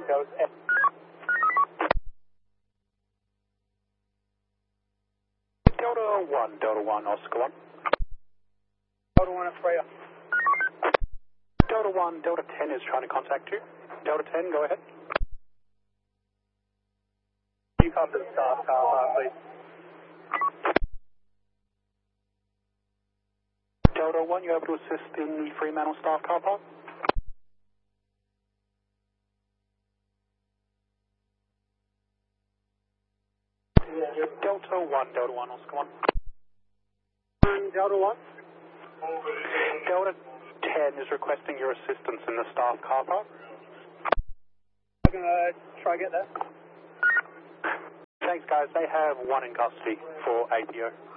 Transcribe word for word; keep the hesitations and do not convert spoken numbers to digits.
goes F. Delta one, Delta one, Oscar one. Delta one, Freya. Delta one, Delta ten is trying to contact you. Delta ten, go ahead. You come to the staff car park, please. Delta one, you able to assist in the Fremantle staff car park? Delta one, Delta one, Oscar one. Delta one. Delta ten is requesting your assistance in the staff car park. I'm going to try to get there. Thanks guys, they have one in custody for A P O.